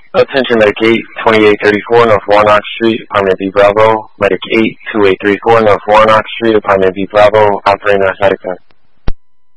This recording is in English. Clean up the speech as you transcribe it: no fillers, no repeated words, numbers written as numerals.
Attention Medic 8, 2834 North Warnock Street, Apartment B Bravo. Medic 8, 2834 North Warnock Street, Apartment B Bravo, operating narcotic center.